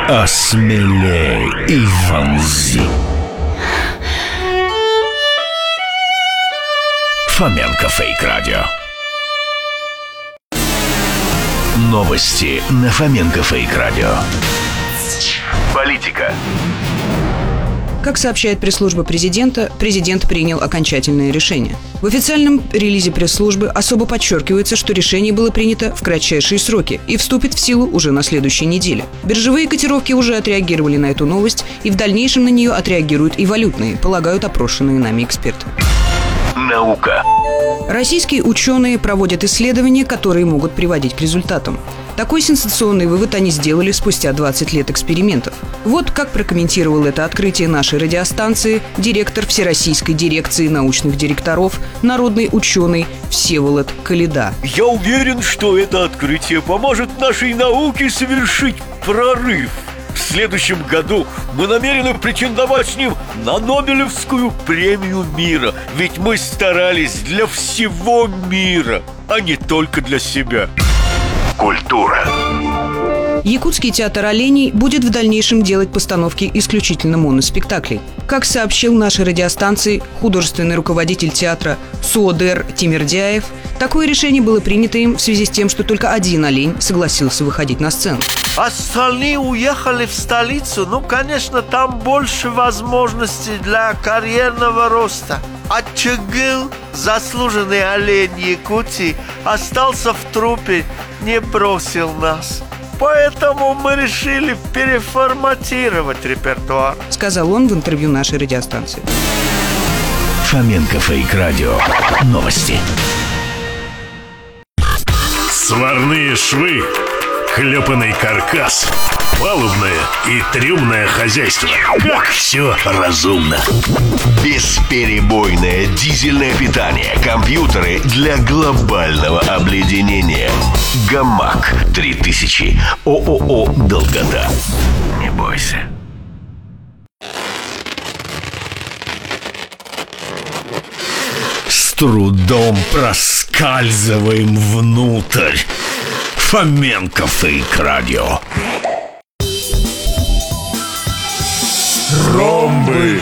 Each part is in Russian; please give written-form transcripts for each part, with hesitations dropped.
осмелей и вонзи. Фоменко Фейк Радио. Новости на Фоменко Фейк Радио. Политика. Как сообщает пресс-служба президента, президент принял окончательное решение. В официальном релизе пресс-службы особо подчеркивается, что решение было принято в кратчайшие сроки и вступит в силу уже на следующей неделе. Биржевые котировки уже отреагировали на эту новость, и в дальнейшем на нее отреагируют и валютные, полагают опрошенные нами эксперты. Наука. Российские ученые проводят исследования, которые могут приводить к результатам. Такой сенсационный вывод они сделали спустя 20 лет экспериментов. Вот как прокомментировал это открытие нашей радиостанции директор Всероссийской дирекции научных директоров, народный ученый Всеволод Калида. Я уверен, что это открытие поможет нашей науке совершить прорыв. В следующем году мы намерены претендовать с ним на Нобелевскую премию мира. Ведь мы старались для всего мира, а не только для себя. Культура. Якутский театр оленей будет в дальнейшем делать постановки исключительно моноспектаклей. Как сообщил нашей радиостанции художественный руководитель театра Суодер Тимирдяев, такое решение было принято им в связи с тем, что только один олень согласился выходить на сцену. Остальные уехали в столицу. Конечно, там больше возможностей для карьерного роста. А Чыгыл, заслуженный олень Якутии, остался в труппе, не бросил нас. Поэтому мы решили переформатировать репертуар, сказал он в интервью нашей радиостанции. Фоменко Фейк Радио. Новости. Сварные швы, клепанный каркас, палубное и трюмное хозяйство. Как все разумно. Бесперебойное дизельное питание. Компьютеры для глобального обледенения. Гамак 3000. ООО «Долгота». Не бойся. С трудом проскальзываем внутрь. Фоменко Фейк Радио. Ромбы.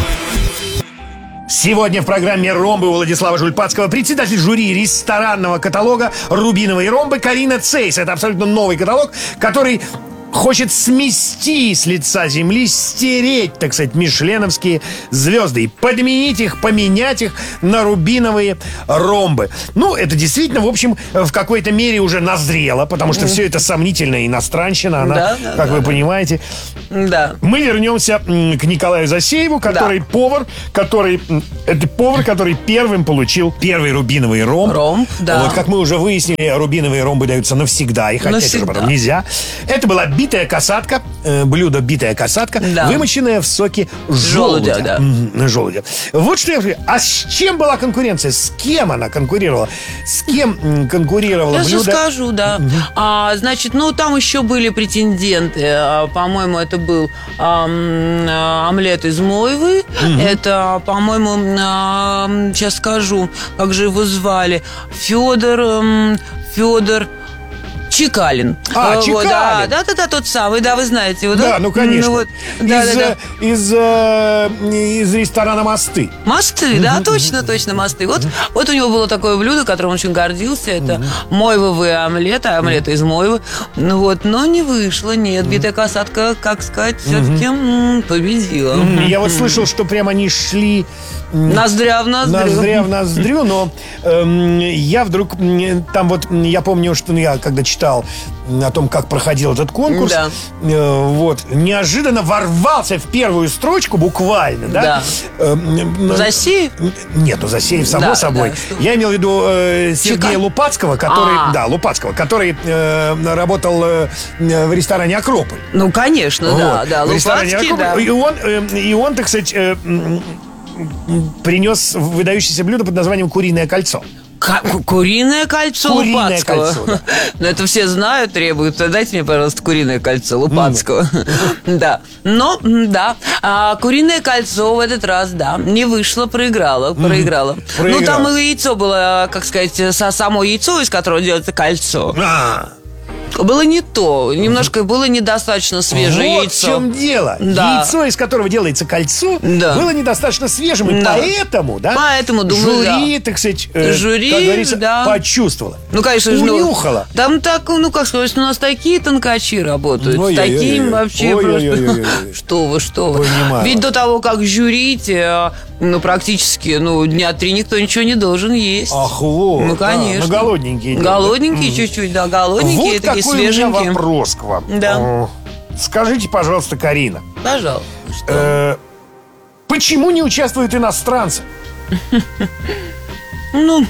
Сегодня в программе «Ромбы» у Владислава Жульпацкого председатель жюри ресторанного каталога «Рубиновые ромбы» Карина Цейс. Это абсолютно новый каталог, который хочет смести с лица земли, стереть, так сказать, мишленовские звезды и подменить их, поменять их на рубиновые ромбы. Это действительно, в общем, в какой-то мере уже назрело, потому что все это сомнительная иностранщина, она, как вы понимаете. Да. Мы вернемся к Николаю Засееву, который повар, который первым получил первый рубиновый ромб. Вот, как мы уже выяснили, рубиновые ромбы даются навсегда, их отнять уже потом нельзя. Это была битая касатка, блюдо битая касатка, вымоченное в соке желудя. Желудя. Вот что я говорю. А с чем была конкуренция? С кем она конкурировала? С кем конкурировала блюдо? Я же скажу, да. Значит, там еще были претенденты. По-моему, это был омлет из мойвы. Это, по-моему, сейчас скажу, как же его звали. Федор Чекалин. Чекалин. Да, тот самый, да, вы знаете его, да? Да, конечно. Из ресторана «Мосты». «Мосты», да, точно, «Мосты». Вот у него было такое блюдо, которым он очень гордился. Это мойвовый омлет из мойвы. Но не вышло, нет. Битая касатка, как сказать, все-таки победила. Я вот слышал, что прямо они шли ноздря в ноздрю, но я вдруг там я помню, что я когда читал о том, как проходил этот конкурс, неожиданно ворвался в первую строчку буквально, да? Засеев? Нет, Засеев, само собой. Я имел в виду Сергея Лупацкого, который работал в ресторане «Акрополь». Конечно, да. Лупацкий, да. И он, так сказать, принес выдающееся блюдо под названием «Куриное кольцо». Куриное кольцо Лупацкого. Да. Это все знают, требуют. Дайте мне, пожалуйста, куриное кольцо Лупацкого. Да. Куриное кольцо в этот раз, не вышло, проиграла. Там и яйцо было, как сказать, само яйцо, из которого делается кольцо. Было не то. Немножко было недостаточно свежее Вот яйцо. в чем дело. Да. Яйцо, из которого делается кольцо, Да. было недостаточно свежим. И Да. поэтому, да, Поэтому, думаю, жюри, да. так сказать, Жюри, как говорится, да. почувствовало. Ну, конечно же, Унюхала. Там так, ну, как сказать, у нас такие тонкачи работают. С Ой-ой-ой-ой. таким вообще Ой-ой-ой-ой-ой. просто... Что вы. Понимаю. Ведь до того, как жюрить, ну, практически, дня 3 никто ничего не должен есть. Ах, вот. Ну, конечно. На голодненькие. Голодненькие чуть-чуть, да, голодненькие, Вот такие какой у меня свеженькие. вопрос к вам. Да. Скажите, пожалуйста, Карина, Пожалуйста. Что? почему не участвуют иностранцы? Ну,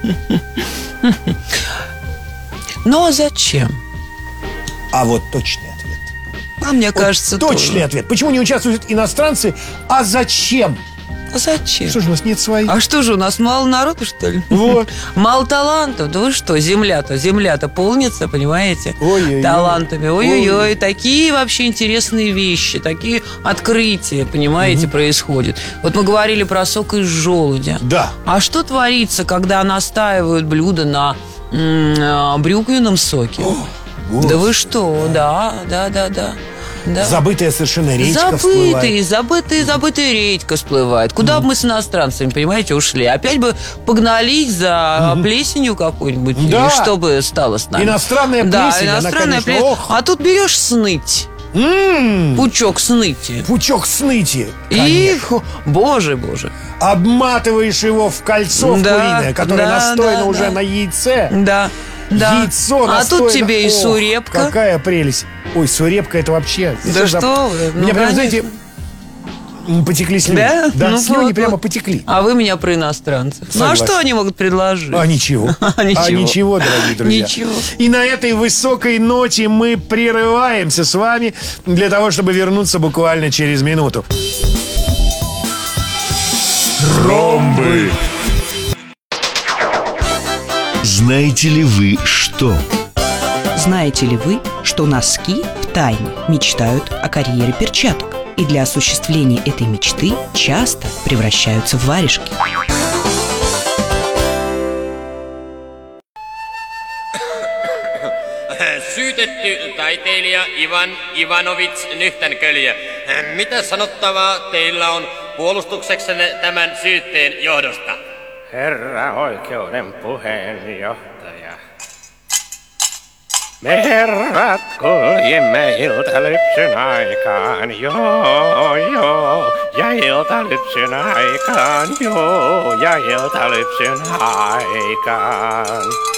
а зачем? А вот точный ответ. А мне кажется, Точный тоже. ответ. Почему не участвуют иностранцы? А зачем? А зачем? Что же у нас нет своих? А что же, у нас мало народу, что ли? Вот. Мало талантов? Да вы что, земля-то полнится, понимаете? Ой-ой-ой. Талантами. Ой-ой-ой, такие вообще интересные вещи, такие открытия, понимаете, происходят. Вот мы говорили про сок из желудя. Да. А что творится, когда настаивают блюдо на брюквенном соке? Да вы что? Да. Забытая совершенно речка всплывает. Забытая редька всплывает. Куда бы мы с иностранцами, понимаете, ушли? Опять бы погнались за плесенью какой-нибудь, Да. и что бы стало с нами? Иностранная плесень, она, иностранная конечно, плесень. ох. А тут берешь сныть, пучок сныти. Пучок сныти. И, боже. Обматываешь его в кольцо Да, куриное, которое да, настояно да, уже да. на яйце. Да. Яйцо А настояно. тут тебе и Ох, сурепка. Какая прелесть. Ой, сурепка это вообще... Да что вы, Меня прям, знаете, потекли слюни. Да? Да, Ну слюни вот, прямо вот. потекли. А вы меня про иностранцев. Ну, а Согласен. что они могут предложить? А ничего. Ничего. Дорогие друзья. Ничего. И на этой высокой ноте мы прерываемся с вами для того, чтобы вернуться буквально через минуту. Ромбы. Знаете ли вы что? Знаете ли вы, что носки втайне мечтают о карьере перчаток? И для осуществления этой мечты часто превращаются в варежки. Syytetty taiteilija Ivan Ivanovits Nyhtänkölje. Mitä sanottavaa teillä on puolustukseksenne tämän syytteen johdosta? Herra oikeuden puheenjohtaja. Me herrat kuljimme iltalypsyn aikaan, joo, ja iltalypsyn aikaan, joo, ja iltalypsyn aikaan.